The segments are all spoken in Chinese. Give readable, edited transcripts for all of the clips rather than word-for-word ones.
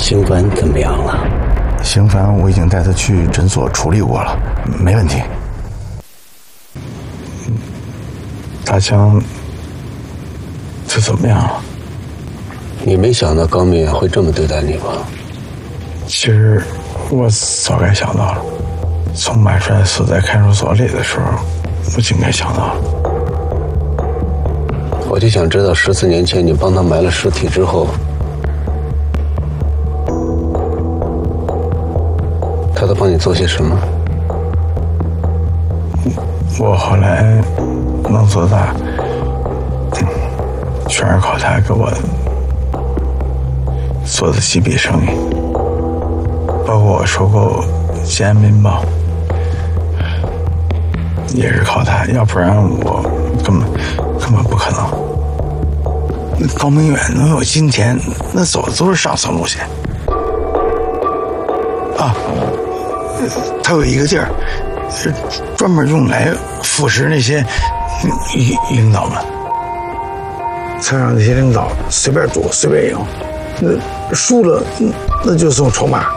邢凡怎么样了？ 邢凡我已经带他去诊所处理过了，没问题。大江这怎么样了？ 你没想到高明远会这么对待你吧？ 其实我早该想到了，从马帅死在看守所里的时候，我就应该想到了。 我就想知道14年前你帮他埋了尸体之后，他都帮你做些什么？ 我后来能做大，全是靠他给我做的几笔生意，包括我收购《西安民报》，也是靠他，要不然我根本不可能。高明远能有今天，那走的都是上层路线啊。他有一个地儿，是专门用来腐蚀那些领导们，他让那些领导随便赌随便赢，那输了那就送筹码，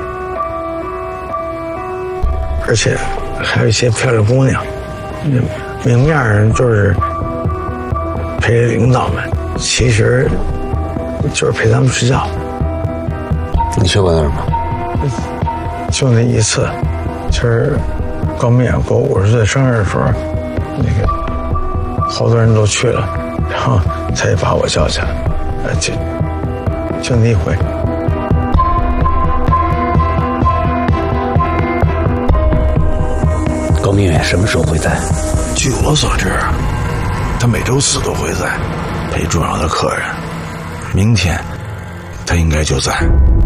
而且还有一些漂亮姑娘，明面上就是陪领导们，其实就是陪他们睡觉。 你去过那儿吗？ 就那一次，就是高明远过50岁生日的时候，那个好多人都去了，然后他也把我叫起来，就那一回。 高明远什么时候会在？ 据我所知，他每周4都会在，陪重要的客人。明天，他应该就在。